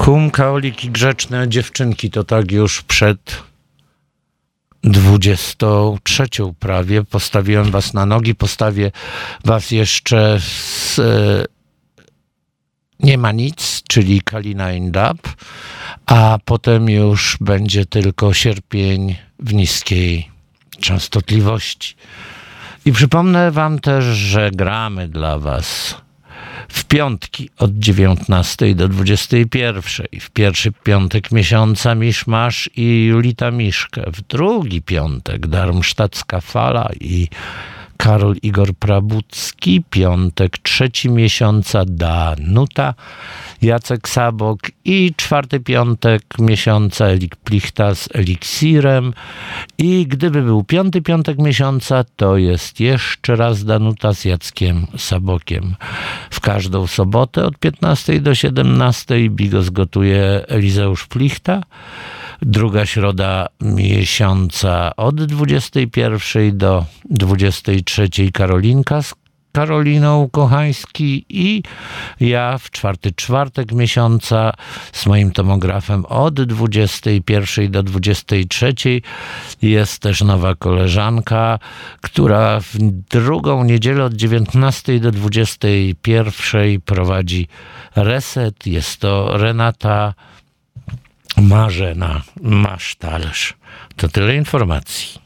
Kum, kaolik i grzeczne dziewczynki to tak już przed 23 prawie. Postawiłem was na nogi, postawię was jeszcze z Nie ma nic, czyli Kalina and Dab, a potem już będzie tylko Sierpień w niskiej częstotliwości. I przypomnę wam też, że gramy dla was w piątki od 19 do 21. W pierwszy piątek miesiąca Miszmasz i Julita Miszke. W drugi piątek Darmstadtska Fala i Karol Igor Prabucki. Piątek trzeci miesiąca Danuta, Jacek Sabok i czwarty piątek miesiąca Elik Plichta z Eliksirem. I gdyby był piąty piątek miesiąca, to jest jeszcze raz Danuta z Jackiem Sabokiem. W każdą sobotę od 15 do 17 Bigos gotuje Elizeusz Plichta. Druga środa miesiąca od 21 do 23 Karolinka z Karoliną Kochański i ja w czwarty czwartek miesiąca z moim tomografem od 21 do 23. Jest też nowa koleżanka, która w drugą niedzielę od 19 do 21 prowadzi reset. Jest to Renata Marzena Masztalerz. To tyle informacji.